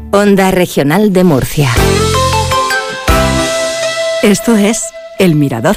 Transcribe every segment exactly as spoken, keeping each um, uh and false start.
Onda Regional de Murcia. Esto es El Mirador.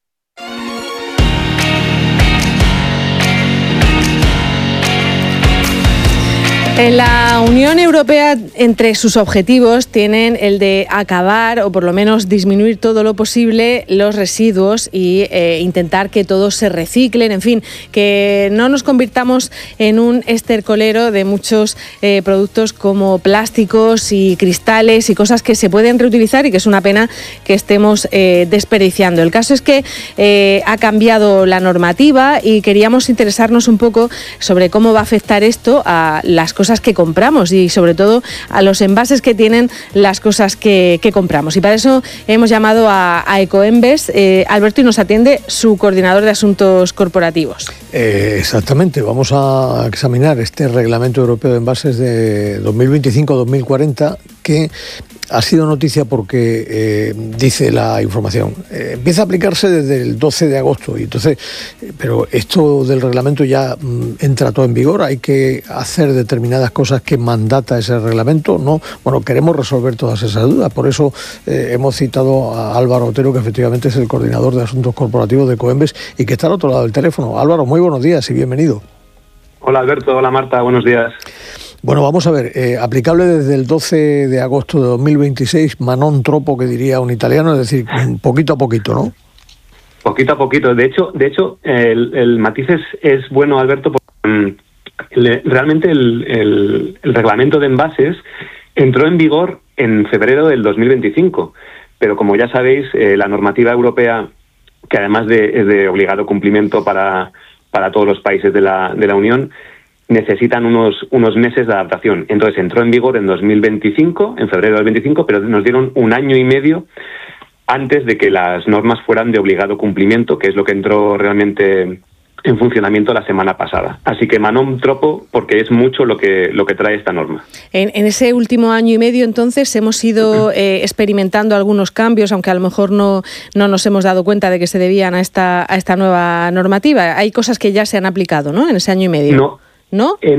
En la Unión Europea, entre sus objetivos, tienen el de acabar o por lo menos disminuir todo lo posible los residuos y eh, intentar que todos se reciclen, en fin, que no nos convirtamos en un estercolero de muchos eh, productos como plásticos y cristales y cosas que se pueden reutilizar y que es una pena que estemos eh, desperdiciando. El caso es que eh, ha cambiado la normativa y queríamos interesarnos un poco sobre cómo va a afectar esto a las cosas cosas que compramos y sobre todo a los envases que tienen las cosas que, que compramos. Y para eso hemos llamado a, a Ecoembes, eh, Alberto, y nos atiende su coordinador de asuntos corporativos. Eh, exactamente, vamos a examinar este Reglamento Europeo de Envases de dos mil veinticinco a dos mil cuarenta que ha sido noticia porque eh, dice la información, eh, empieza a aplicarse desde el doce de agosto, y entonces, eh, pero esto del reglamento ya mm, entra todo en vigor, hay que hacer determinadas cosas que mandata ese reglamento, ¿no? Bueno, queremos resolver todas esas dudas, por eso eh, hemos citado a Álvaro Otero, que efectivamente es el coordinador de asuntos corporativos de Ecoembes y que está al otro lado del teléfono. Álvaro, muy buenos días y bienvenido. Hola Alberto, hola Marta, buenos días. Bueno, vamos a ver, eh, aplicable desde el doce de agosto de dos mil veintiséis, manon troppo, que diría un italiano, es decir, poquito a poquito, ¿no? Poquito a poquito. De hecho, de hecho el, el matiz es, es bueno, Alberto, porque um, le, realmente el, el, el reglamento de envases entró en vigor en febrero del dos mil veinticinco, pero como ya sabéis, eh, la normativa europea, que además de, es de obligado cumplimiento para, para todos los países de la, de la Unión, necesitan unos unos meses de adaptación. Entonces entró en vigor en dos mil veinticinco, en febrero del veinticinco, pero nos dieron un año y medio antes de que las normas fueran de obligado cumplimiento, que es lo que entró realmente en funcionamiento la semana pasada. Así que manon troppo, porque es mucho lo que lo que trae esta norma. En, en ese último año y medio, entonces, hemos ido eh, experimentando algunos cambios, aunque a lo mejor no, no nos hemos dado cuenta de que se debían a esta, a esta nueva normativa. Hay cosas que ya se han aplicado, ¿no?, en ese año y medio. No. ¿No? En